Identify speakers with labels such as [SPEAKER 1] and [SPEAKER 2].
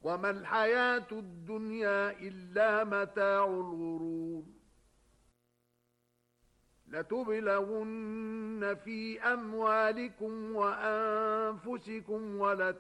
[SPEAKER 1] وما الحياة الدنيا إلا متاع الغرور لتبلغن في أموالكم وأنفسكم